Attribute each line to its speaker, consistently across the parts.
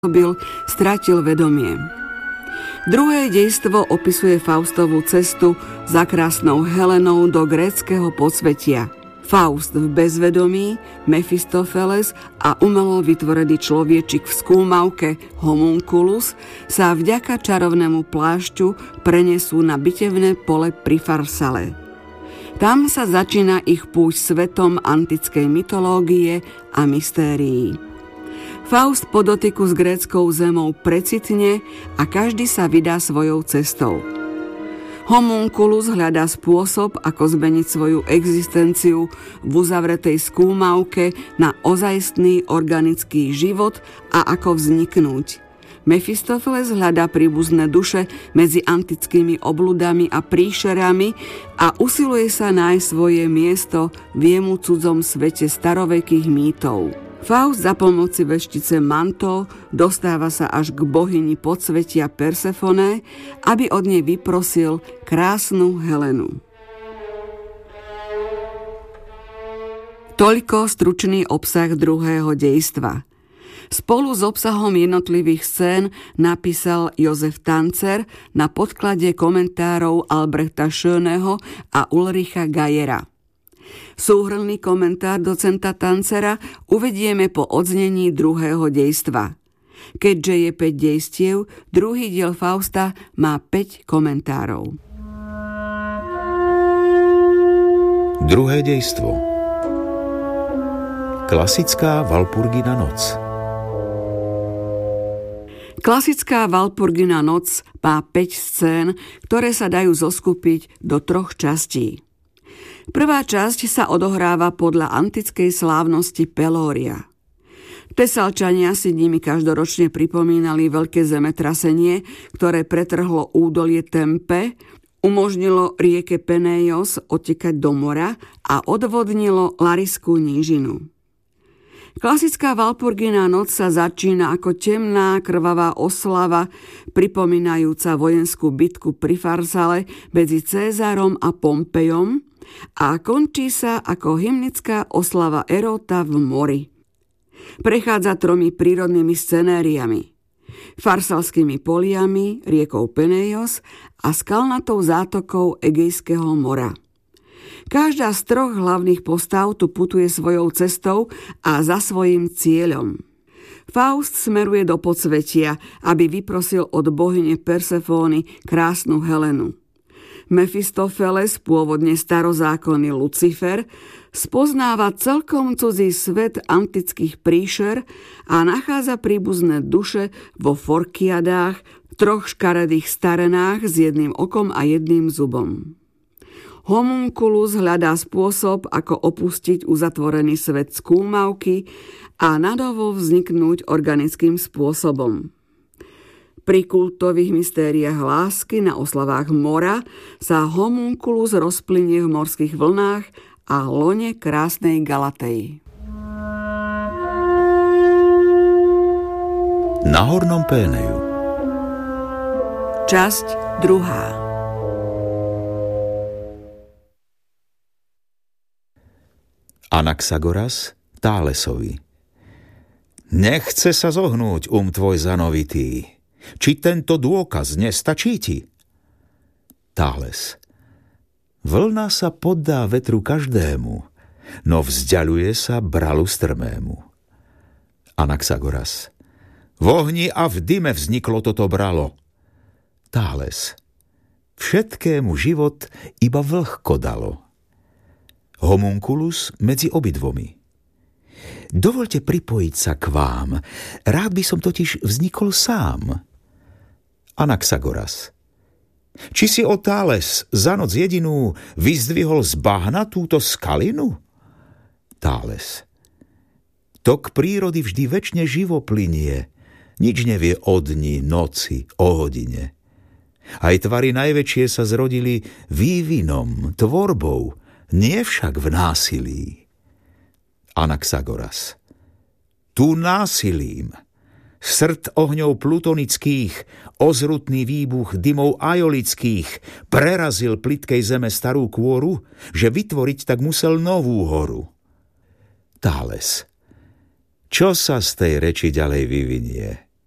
Speaker 1: stratil vedomie. Druhé dejstvo opisuje Faustovú cestu za krásnou Helenou do gréckeho podsvetia. Faust v bezvedomí, Mefistofeles a umelo vytvorený človečik v skúmavke Homunculus sa vďaka čarovnému plášťu prenesú na bitevné pole pri Farsale. Tam sa začína ich púť svetom antickej mytológie a mystérií. Faust po dotyku s gréckou zemou precitne a každý sa vydá svojou cestou. Homunculus hľadá spôsob, ako zmeniť svoju existenciu v uzavretej skúmavke na ozajstný organický život a ako vzniknúť. Mefistofeles hľadá príbuzné duše medzi antickými obľudami a príšerami a usiluje sa nájsť svoje miesto v jemu cudzom svete starovekých mýtov. Faust za pomoci veštice Manto dostáva sa až k bohyni podsvetia Persefone, aby od nej vyprosil krásnu Helenu. Toľko stručný obsah druhého dejstva. Spolu s obsahom jednotlivých scén napísal Josef Tanzer na podklade komentárov Albrechta Schöneho a Ulricha Gajera. Súhrnný komentár docenta Tanzera uvedieme po odznení druhého dejstva. Keďže je 5 dejstiev, druhý diel Fausta má 5 komentárov.
Speaker 2: Druhé dejstvo. Klasická Walpurgina noc.
Speaker 1: Klasická Walpurgina noc má 5 scén, ktoré sa dajú zoskupiť do 3 častí. Prvá časť sa odohráva podľa antickej slávnosti Pelória. Tesalčania si nimi každoročne pripomínali veľké zemetrasenie, ktoré pretrhlo údolie Tempe, umožnilo rieke Peneios odtekať do mora a odvodnilo Lariskú nížinu. Klasická Walpurgina noc sa začína ako temná krvavá oslava, pripomínajúca vojenskú bitku pri Farsale medzi Cézarom a Pompejom, a končí sa ako hymnická oslava Eróta v mori. Prechádza 3 prírodnými scenériami: farsalskými poliami, riekou Peneios a skalnatou zátokou Egejského mora. Každá z 3 hlavných postav tu putuje svojou cestou a za svojím cieľom. Faust smeruje do podsvetia, aby vyprosil od bohyne Persefóny krásnu Helenu. Mefistofeles, pôvodne starozákonný Lucifer, spoznáva celkom cudzí svet antických príšer a nachádza príbuzné duše vo Forkiadách, 3 škaredých starenách s 1 okom a 1 zubom. Homunculus hľadá spôsob, ako opustiť uzatvorený svet skúmavky a nadovo vzniknúť organickým spôsobom. Pri kultových mystériách lásky na oslavách mora sa Homunculus rozplynie v morských vlnách a lone krásnej Galatei.
Speaker 2: Na Hornom Péneju.
Speaker 1: Časť 2.
Speaker 2: Anaxagoras Tálesovi. Nechce sa zohnúť tvoj zanovitý. Či tento dôkaz nestačí ti? Táles. Vlna sa poddá vetru každému, no vzdialuje sa bralu strmému. Anaxagoras. V ohni a v dyme vzniklo toto bralo. Táles. Všetkému život iba vlhko dalo. Homunculus medzi obidvomi. Dovoľte pripojiť sa k vám, rád by som totiž vznikol sám. Anaxagoras. Či si, o Táles, za noc jedinú vyzdvihol z bahna túto skalinu? Táles. Tok prírody vždy večne živo plynie, nič nevie o dni, noci, o hodine. Aj tvary najväčšie sa zrodili vývinom, tvorbou, nie však v násilí. Anaxagoras. Tu násilím. Srd ohňov plutonických, ozrutný výbuch dymov ajolických prerazil plitkej zeme starú kôru, že vytvoriť tak musel novú horu. Táles. Čo sa z tej reči ďalej vyvinie?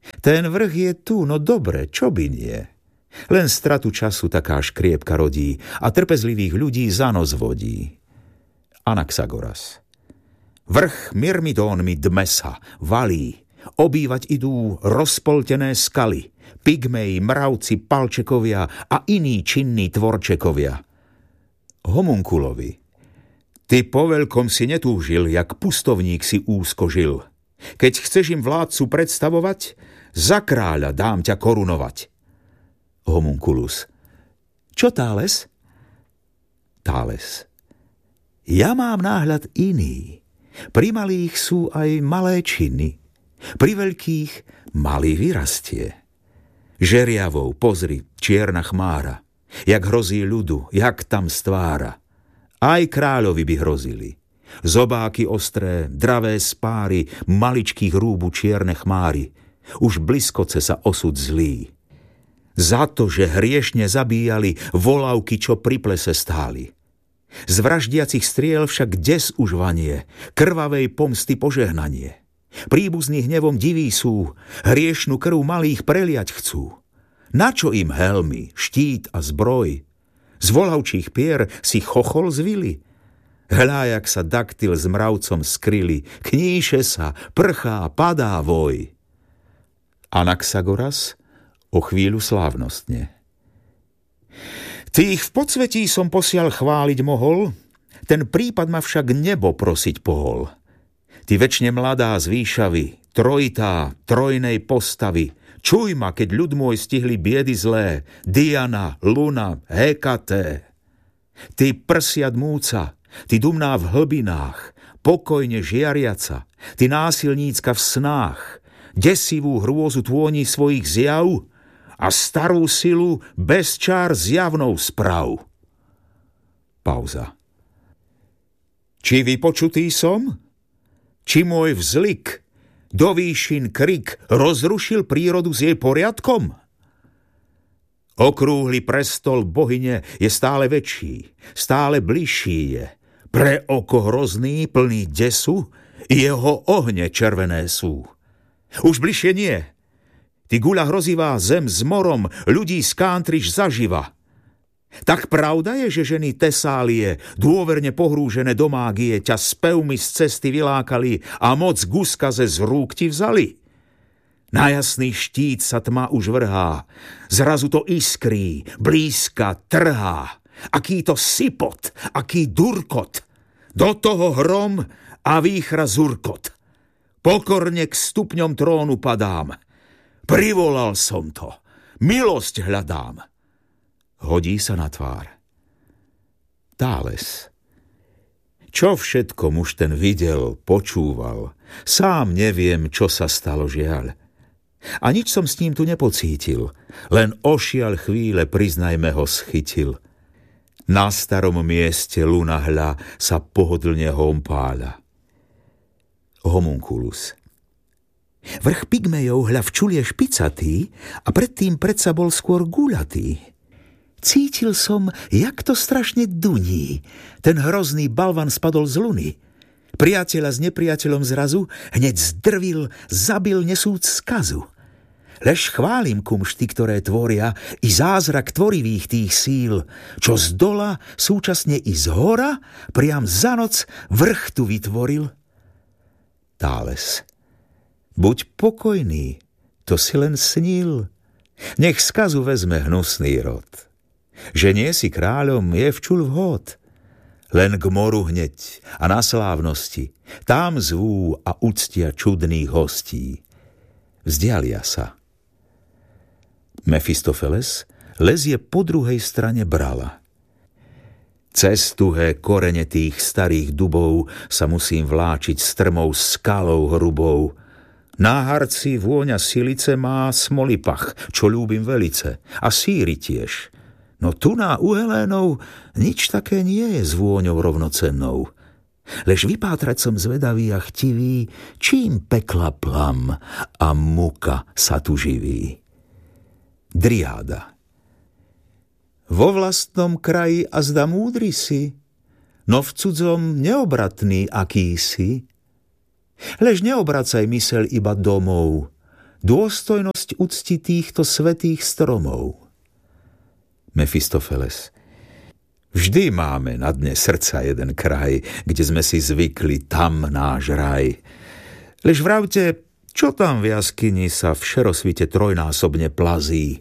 Speaker 2: Ten vrch je tu, no dobre, čo by nie? Len stratu času taká škriepka rodí a trpezlivých ľudí za nos vodí. Anaxagoras. Vrch Myrmidónmi dme sa, valí, obývať idú rozpoltené skaly, pygmeji, mravci, palčekovia a iní činní tvorčekovia. Homunkulovi. Ty po veľkom si netúžil, jak pustovník si úzko žil. Keď chceš im vládcu predstavovať, za kráľa dám ťa korunovať. Homunculus. Čo Thales? Thales. Ja mám náhľad iný. Pri malých sú aj malé činy. Pri veľkých malý vyrastie. Žeriavou, pozri, čierna chmára. Jak hrozí ľudu, jak tam stvára. Aj kráľovi by hrozili. Zobáky ostré, dravé spáry, maličkých rúbu čierne chmáry. Už blízkoce sa osud zlý. Za to, že hriešne zabíjali volavky, čo pri plese stáli. Z vraždiacich striel však des už vanie, krvavej pomsty požehnanie. Príbuzní hnevom diví sú, hriešnú krv malých preliať chcú. Načo im helmy, štít a zbroj? Z volavčích pier si chochol zvili. Hľa, jak sa daktyl s mravcom skryli, kníše sa, prchá, padá voj. Anaxagoras o chvíľu slávnostne. Tých v podsvetí som posiaľ chváliť mohol, ten prípad ma však nebo prosiť pohol. Ty večne mladá z výšavy, trojitá, trojnej postavy, čuj ma, keď ľud môj stihli biedy zlé, Diana, Luna, Hekate. Ty prsiat múca, ty dumná v hlbinách, pokojne žiariaca, ty násilnícka v snách, desivú hrôzu tôni svojich zjav a starú silu bez čár zjavnou sprav. Pauza. Či vypočutý som? Či môj vzlik, do výšin krik rozrušil prírodu s jej poriadkom? Okrúhly prestol bohyne je stále väčší, stále bližší je. Pre oko hrozný, plný desu, jeho ohne červené sú. Už bližšie nie. Ty guľa hrozivá zem s morom, ľudí skántriš zaživa. Tak pravda je, že ženy Tesálie, dôverne pohrúžené do mágie, ťa s pevmi z cesty vylákali a moc guskaze z rúk ti vzali? Na jasný štít sa tma už vrhá, zrazu to iskrí, blízka, trhá. Aký to sypot, aký durkot, do toho hrom a výchra zurkot. Pokorne k stupňom trónu padám. Privolal som to, milosť hľadám. Hodí sa na tvár. Thales. Čo všetko muž ten videl, počúval, sám neviem, čo sa stalo, žiaľ. A nič som s ním tu nepocítil, len ošial chvíle, priznajme ho, schytil. Na starom mieste luna hľa sa pohodlne hompáľa. Homunculus. Vrch pygmejov hľa včul je špicatý a predtým predsa bol skôr guľatý. Cítil som, jak to strašne duní. Ten hrozný balvan spadol z luny. Priateľa s nepriateľom zrazu hneď zdrvil, zabil nesúc skazu. Lež chválim kumšty, ktoré tvoria i zázrak tvorivých tých síl, čo z dola, súčasne i z hora, priam za noc vrch tu vytvoril. Thales. Buď pokojný, to si len snil. Nech skazu vezme hnusný rod. Že nie si kráľom, je včul vhod. Len k moru hneď a na slávnosti, tam zvú a uctia čudných hostí. Vzdialia sa. Mefistofeles lezie po druhej strane brala. Cez tuhé korene tých starých dubov sa musím vláčiť strmou skalou hrubou. Na harci vôňa silice má smolipach, čo ľúbim velice, a síry tiež. No tu na u Helénov nič také nie je s vôňou rovnocennou. Lež vypátrať som zvedavý a chtivý, čím pekla plam a muka sa tu živí. Driáda. Vo vlastnom kraji azda múdry si, no v cudzom neobratný aký si. Lež neobracaj myseľ iba domov, dôstojnosť ucti týchto svätých stromov. Mefistofeles. Vždy máme na dne srdca jeden kraj, kde sme si zvykli, tam náš raj. Lež vravte, čo tam v jaskyni sa v šerosvite trojnásobne plazí?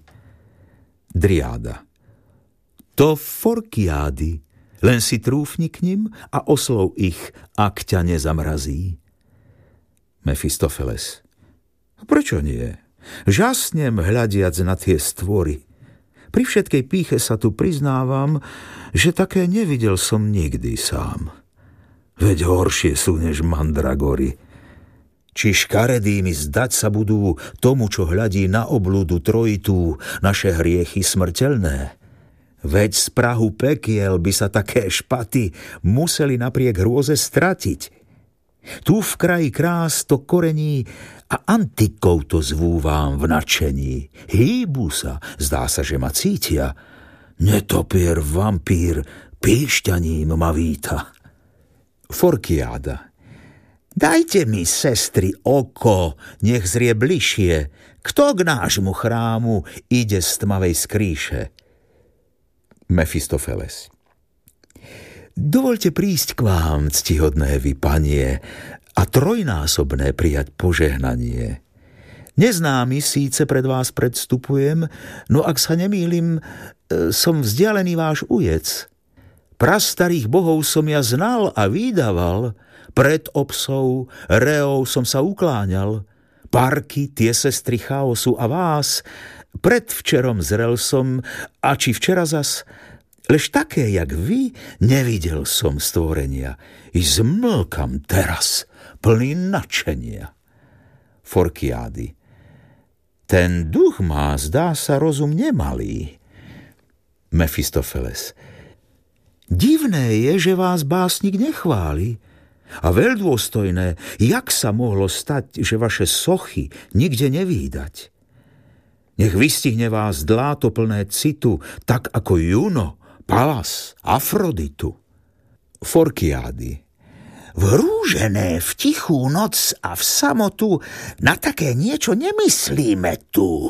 Speaker 2: Driáda. To Forkiády, len si trúfni k nim a oslov ich, ak ťa nezamrazí. Mefistofeles. Prečo nie? Žasnem hľadiac na tie stvory. Pri všetkej pýche sa tu priznávam, že také nevidel som nikdy sám. Veď horšie sú než mandragory. Či škaredými zdať sa budú tomu, čo hľadí na obludu trojitú, naše hriechy smrteľné? Veď z prahu pekiel by sa také špaty museli napriek hrôze stratiť. Tu v kraji krás to korení a antikov to zvúvam v nadšení. Hýbu sa, zdá sa, že ma cítia. Netopier, vampír, píšťaním ma víta. Forkiáda. Dajte mi, sestry, oko, nech zrie bližšie. Kto k nášmu chrámu ide z tmavej skríše? Mefistofeles. Dovoľte prísť k vám, ctihodné vy, panie, a trojnásobné prijať požehnanie. Neznámy síce pred vás predstupujem, no ak sa nemýlim, som vzdialený váš ujec. Prastarých bohov som ja znal a vydával, pred obsou, reou som sa ukláňal, parky, tie sestry chaosu a vás, predvčerom zrel som, a či včera zas, lež také, jak vy, nevidel som stvorenia. I zmlkam teraz, plný nadšenia. Forkiády. Ten duch má, zdá sa, rozum nemalý. Mefistofeles. Divné je, že vás básnik nechváli. A veľdôstojné, jak sa mohlo stať, že vaše sochy nikde nevídať. Nech vystihne vás dláto plné citu, tak ako Juno, Palas, Afroditu. Forkiády. Vrúžené v tichú noc a v samotu na také niečo nemyslíme tu.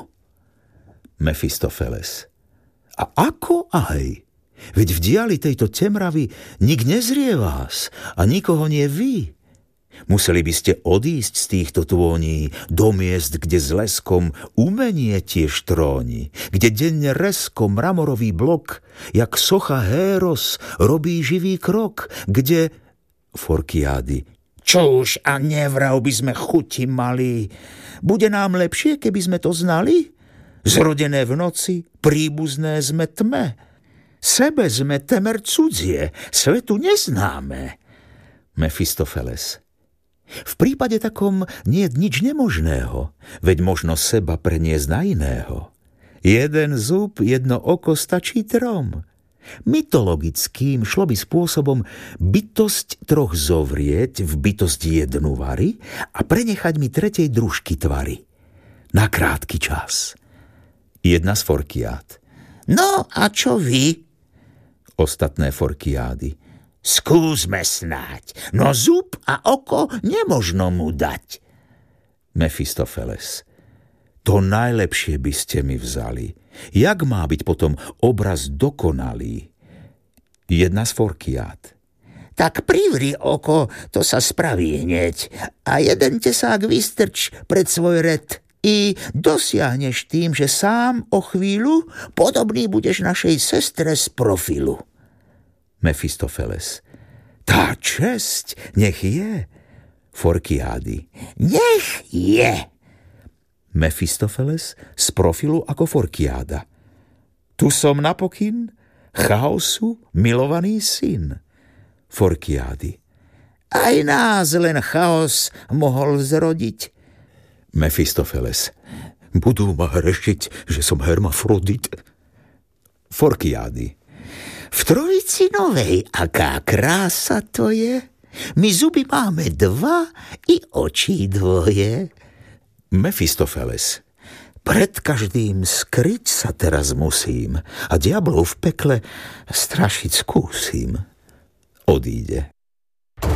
Speaker 2: Mefistofeles. A ako aj? Veď v diali tejto temravy nik nezrie vás a nikoho nie vy. Museli by ste odísť z týchto tvôní do miest, kde s leskom umenie tiež tróni, kde denne resko mramorový blok, jak socha Héros, robí živý krok, kde... Forkiády. Čož a nevrav by sme chuti mali. Bude nám lepšie, keby sme to znali? Zrodené v noci, príbuzné sme tme. Sebe sme temer cudzie, svetu neznáme. Mefistofeles. V prípade takom nie je nič nemožného, veď možno seba preniesť na iného. Jeden zub, jedno oko stačí trom. Mytologickým šlo by spôsobom bytosť troch zovrieť, v bytosť jednu vari a prenechať mi tretej družky tvary. Na krátky čas. Jedna z Forkiád. No a čo vy? Ostatné Forkiády. Skúsme snáď, no zub a oko nemožno mu dať. Mefistofeles. To najlepšie by ste mi vzali. Jak má byť potom obraz dokonalý? Jedna z Forkiád. Tak privri oko, to sa spraví hneď. A jeden tesák vystrč pred svoj red. I dosiahneš tým, že sám o chvíľu podobný budeš našej sestre z profilu. Mefistofeles. Tá česť nech je. Forkiády. Nech je. Mefistofeles z profilu ako Forkiáda. Tu som napokyn chaosu milovaný syn. Forkiády. Aj nás len chaos mohol zrodiť. Mefistofeles. Budú ma hrešiť, že som hermafrodit. Forkiády. V trojici novej, aká krása to je. My zuby máme dva i očí dvoje. Mefistofeles. Pred každým skryť sa teraz musím a diablov v pekle strašiť skúsim. Odíde.